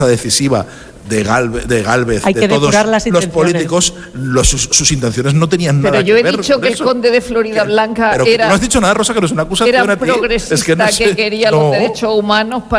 decisiva de Gálvez, Hay de que todos depurar las los intenciones. políticos, sus intenciones no tenían nada Pero yo que he ver dicho con que el eso. conde de Floridablanca Pero que era, no has dicho nada, Rosa, que no es una acusación era a ti. progresista, Es que no sé, que quería no. los derechos humanos para